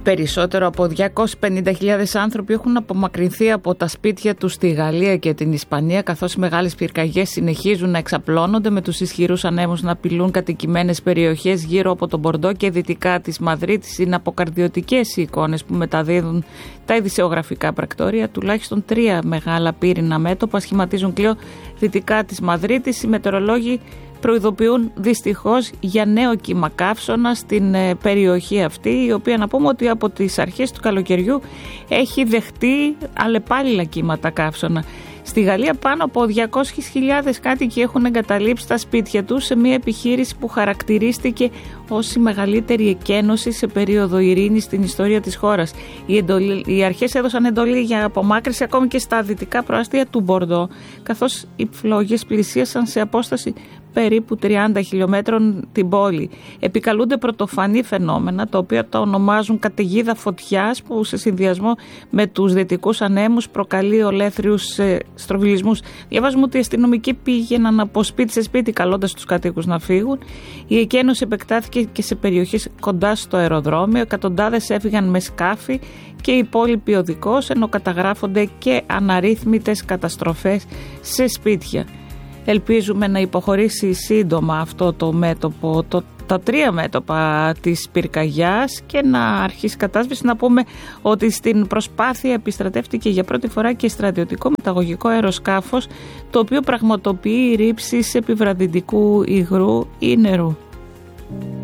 Περισσότερο από 250.000 άνθρωποι έχουν απομακρυνθεί από τα σπίτια τους στη Γαλλία και την Ισπανία, καθώς οι μεγάλες πυρκαγιές συνεχίζουν να εξαπλώνονται, με τους ισχυρούς ανέμους να απειλούν κατοικημένες περιοχές γύρω από τον Μπορντό και δυτικά της Μαδρίτης. Είναι αποκαρδιωτικές οι εικόνες που μεταδίδουν τα ειδησεογραφικά πρακτόρια. Τουλάχιστον 3 μεγάλα πύρινα μέτωπα σχηματίζουν κλειό δυτικά της Μαδρίτης. Οι μετεωρολόγοι προειδοποιούν δυστυχώς για νέο κύμα καύσωνα στην περιοχή αυτή, η οποία να πούμε ότι από τις αρχές του καλοκαιριού έχει δεχτεί αλλεπάλληλα κύματα καύσωνα. Στη Γαλλία πάνω από 200.000 κάτοικοι έχουν εγκαταλείψει τα σπίτια τους σε μια επιχείρηση που χαρακτηρίστηκε ως η μεγαλύτερη εκένωση σε περίοδο ειρήνης στην ιστορία της χώρας. Οι αρχές έδωσαν εντολή για απομάκρυνση ακόμη και στα δυτικά προάστια του Μπορντό, καθώς οι φλόγες πλησίασαν σε απόσταση περίπου 30 χιλιόμετρων την πόλη. Επικαλούνται πρωτοφανή φαινόμενα, τα οποία τα ονομάζουν καταιγίδα φωτιάς, που σε συνδυασμό με τους δυτικούς ανέμους προκαλεί ολέθριους στροβιλισμούς. Διαβάζουμε ότι οι αστυνομικοί πήγαιναν από σπίτι σε σπίτι καλώντας τους κατοίκους να φύγουν. Η εκένωση επεκτάθηκε και σε περιοχές κοντά στο αεροδρόμιο. Εκατοντάδες έφυγαν με σκάφη και οι υπόλοιποι οδικώς, ενώ καταγράφονται και αναρρύθμιτες καταστροφές σε σπίτια. Ελπίζουμε να υποχωρήσει σύντομα αυτό το μέτωπο, τα 3 μέτωπα της πυρκαγιάς, και να αρχίσει κατάσβεση. Να πούμε ότι στην προσπάθεια επιστρατεύτηκε για πρώτη φορά και στρατιωτικό μεταγωγικό αεροσκάφος, το οποίο πραγματοποιεί ρήψεις επιβραδυτικού υγρού ή νερού.